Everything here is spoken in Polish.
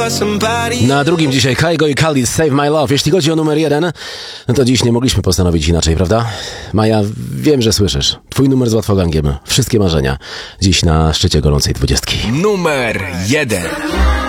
Na drugim dzisiaj Kygo i Khalid Save My Love. Jeśli chodzi o numer 1, no to dziś nie mogliśmy postanowić inaczej, prawda? Maja, wiem, że słyszysz. Twój numer z łatwogangiem. Wszystkie marzenia. Dziś na szczycie golącej 20. Numer 1.